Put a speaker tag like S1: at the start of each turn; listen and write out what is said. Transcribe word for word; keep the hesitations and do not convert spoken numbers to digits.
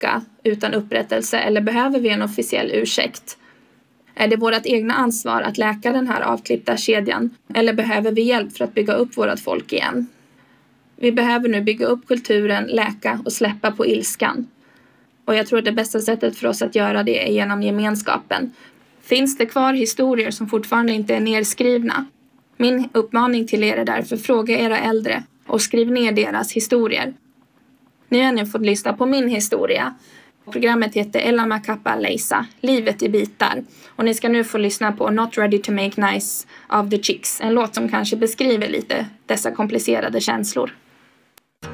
S1: tillbaka utan upprättelse eller behöver vi en officiell ursäkt? Är det vårt egna ansvar att läka den här avklippta kedjan eller behöver vi hjälp för att bygga upp vårt folk igen? Vi behöver nu bygga upp kulturen, läka och släppa på ilskan. Och jag tror att det bästa sättet för oss att göra det är genom gemenskapen. Finns det kvar historier som fortfarande inte är nedskrivna? Min uppmaning till er är därför: fråga era äldre och skriv ner deras historier. Ni har nu fått lyssna på min historia. Programmet heter Elämä kappaleissa, livet i bitar. Och ni ska nu få lyssna på Not Ready to Make Nice av The Chicks. En låt som kanske beskriver lite dessa komplicerade känslor.